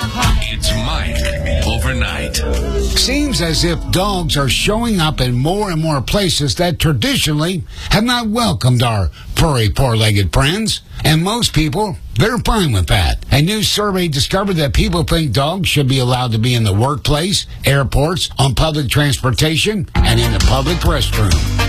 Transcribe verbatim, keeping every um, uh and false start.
It's Mike Overnight. Seems as if dogs are showing up in more and more places that traditionally have not welcomed our furry, four-legged friends. And most people, they're fine with that. A new survey discovered that people think dogs should be allowed to be in the workplace, airports, on public transportation, and in the public restroom.